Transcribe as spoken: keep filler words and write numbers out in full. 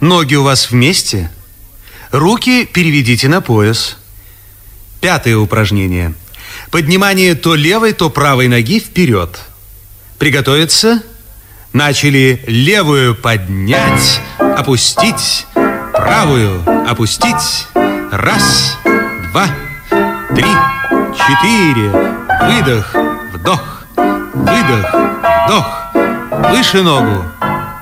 Ноги у вас вместе. Руки переведите на пояс. Пятое упражнение. Поднимание то левой, то правой ноги вперед. Приготовиться. Начали. Левую поднять, опустить. Правую опустить. Раз, два, три, четыре. Выдох, вдох, выдох, вдох. Выше ногу.